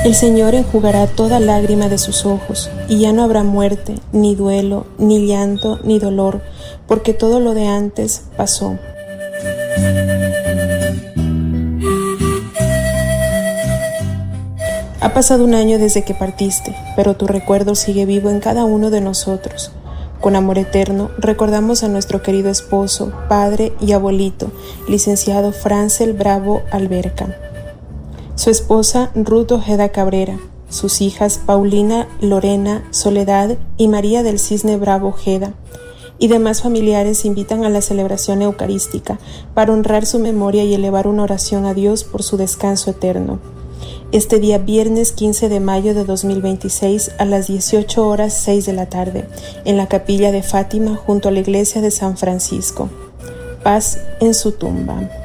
El Señor enjugará toda lágrima de sus ojos, y ya no habrá muerte, ni duelo, ni llanto, ni dolor, porque todo lo de antes pasó. Ha pasado un año desde que partiste, pero tu recuerdo sigue vivo en cada uno de nosotros. Con amor eterno, recordamos a nuestro querido esposo, padre y abuelito, licenciado Francel Bravo Alberca. Su esposa Ruth Ojeda Cabrera, sus hijas Paulina, Lorena, Soledad y María del Cisne Bravo Ojeda, y demás familiares invitan a la celebración eucarística para honrar su memoria y elevar una oración a Dios por su descanso eterno. Este día viernes 15 de mayo de 2026 a las 18:06 de la tarde, en la capilla de Fátima junto a la iglesia de San Francisco. Paz en su tumba.